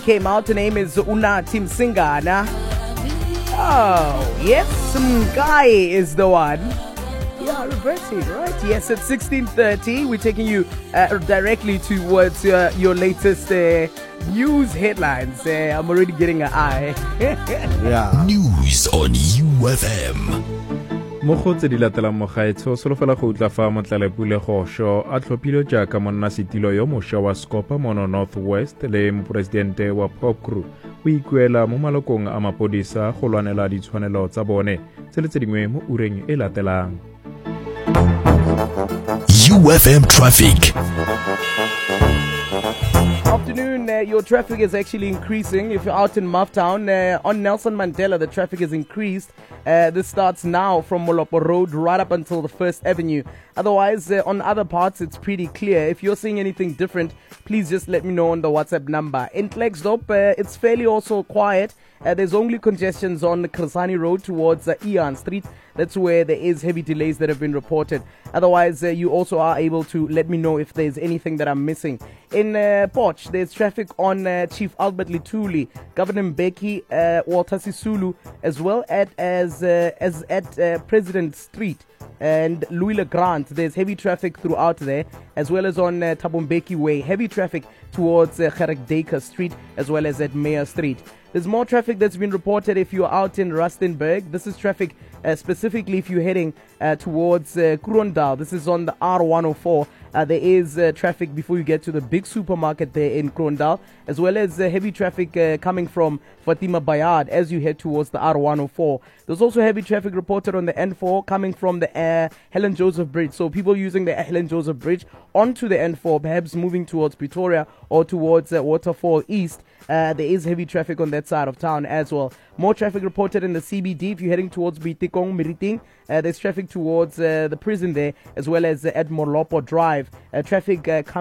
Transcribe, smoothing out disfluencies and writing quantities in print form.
came out. Her name is Unathi Msingana. Oh, yes, Mgai is the one. Yeah, reversing, right? Yes, at 16:30, we're taking you directly towards your latest news headlines. I'm already getting an eye. Yeah. News on UFM. Mo go tse di latelang mo gaetsho solofela go utla fa Motlalepule Gosho a tlhophilwe jaaka monnasetilo yo mošwa wa Skopa mono Northwest le moporesidente wa Pop Crew o ikuela mo malokong a mapodisa go lwanela ditshwanelo tsa bone tse le tse dingwe mo ureng e latelang. UFM traffic. Afternoon, your traffic is actually increasing. If you're out in Mufftown, on Nelson Mandela, the traffic is increased. This starts now from Molopo Road right up until the 1st Avenue. Otherwise, on other parts, it's pretty clear. If you're seeing anything different, please just let me know on the WhatsApp number. In Klerksdorp, it's fairly also quiet. There's only congestions on Krsani Road towards Ian Street. That's where there is heavy delays that have been reported. Otherwise, you also are able to let me know if there's anything that I'm missing. In Poch, there's traffic on Chief Albert Lituli, Governor Mbeki, Walter Sisulu, as well as at President Street and Louis Le Grand. There's heavy traffic throughout there, as well as on Thabo Mbeki Way. Heavy traffic towards Gerrit Dacre Street, as well as at Mayor Street. There's more traffic that's been reported if you're out in Rustenburg. This is traffic specifically if you're heading towards Kroondal. This is on the R104. There is traffic before you get to the big supermarket there in Kroondal, as well as heavy traffic coming from Fatima Bayard as you head towards the R104. There's also heavy traffic reported on the N4 coming from the Helen Joseph Bridge. So people using the Helen Joseph Bridge onto the N4, perhaps moving towards Pretoria or towards Waterfall East. There is heavy traffic on that side of town as well. More traffic reported in the CBD if you're heading towards Bitikong, Meriting. There's traffic towards the prison there, as well as at Molopo Drive. Traffic coming